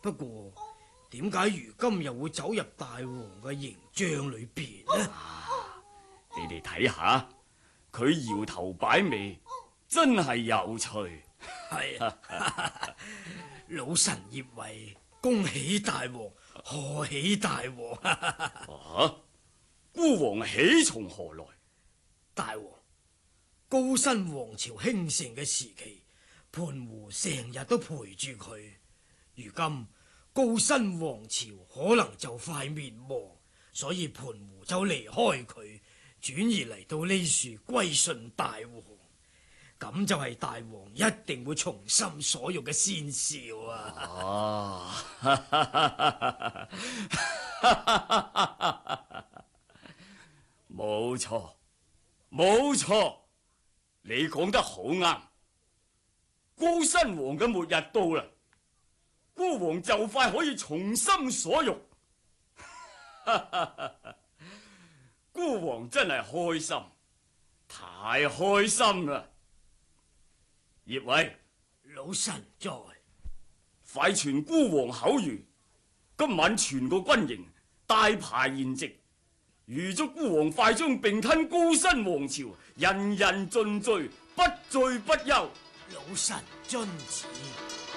不過點解如今又會走入大王嘅營帳裏邊呢？ 你哋睇下，佢搖頭擺尾，真係有趣。 係啊，老臣葉衛恭喜大王，賀喜大王。 啊，孤王喜從何來？ 大王，高辛王朝興盛嘅時期，盤湖成日都陪住佢。如今高辛王朝可能就快滅亡，所以盤湖就離開佢，轉移嚟到呢處歸順大王。咁就係大王一定會從心所欲嘅先兆啊！ 冇錯，冇錯，你講得好啱。高辛王嘅末日到啦，孤王就快可以從心所欲。孤王真係開心，太開心啦！葉衛， 老臣在， 快傳孤王口諭，今晚全個軍營大排筵席，預祝孤王快將併吞高辛王朝，人人盡醉，不醉不休。 老臣遵旨。